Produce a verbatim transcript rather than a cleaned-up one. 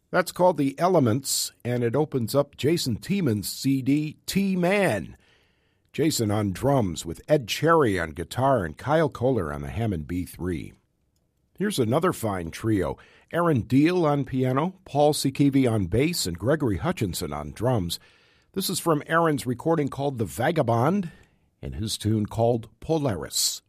That's called The Elements, and it opens up Jason Tieman's C D, T-Man. Jason on drums with Ed Cherry on guitar and Kyle Kohler on the Hammond B three. Here's another fine trio. Aaron Deal on piano, Paul Sikivi on bass, and Gregory Hutchinson on drums. This is from Aaron's recording called The Vagabond and his tune called Polaris.